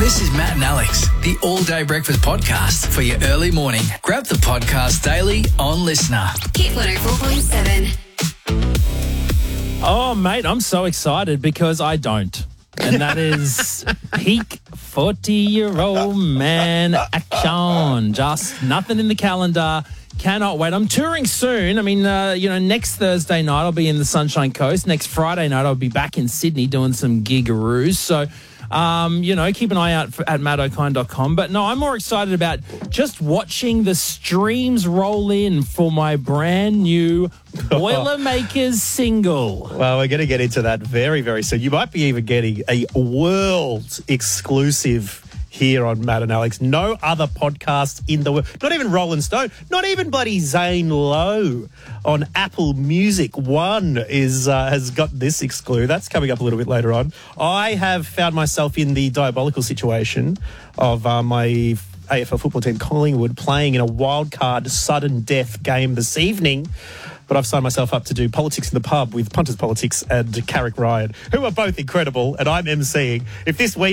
This is Matt and Alex, the all-day breakfast podcast for your early morning. Grab the podcast daily on Listener. Hit 104.7. Oh, mate, I'm so excited because I don't. And that is peak 40-year-old man action. Just nothing in the calendar. Cannot wait. I'm touring soon. I mean, next Thursday night I'll be in the Sunshine Coast. Next Friday night I'll be back in Sydney doing some gigaroos. So, keep an eye out at mattokine.com. But no, I'm more excited about just watching the streams roll in for my brand new Boilermakers single. Well, we're going to get into that very, very soon. You might be even getting a world exclusive here on Matt and Alex. No other podcast in the world, not even Rolling Stone, not even bloody Zane Lowe on Apple Music One has got this exclusive. That's coming up a little bit later on. I have found myself in the diabolical situation of my AFL football team, Collingwood, playing in a wildcard sudden death game this evening. But I've signed myself up to do Politics in the Pub with Punters Politics and Carrick Ryan, who are both incredible, and I'm emceeing. If this week